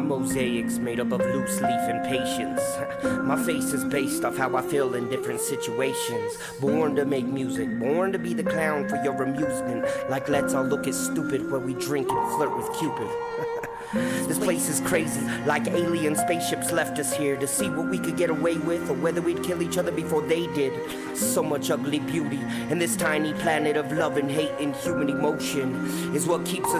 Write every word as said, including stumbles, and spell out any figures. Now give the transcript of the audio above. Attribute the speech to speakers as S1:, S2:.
S1: mosaics made up of loose leaf and patience. My face is based off how I feel in different situations. Born to make music, born to be the clown for your amusement. Like let's all look as stupid while we drink and flirt with Cupid. This place is crazy, like alien spaceships left us here to see what we could get away with, or whether we'd kill each other before they did. So much ugly beauty in this tiny planet of love and hate and human emotion is what keeps us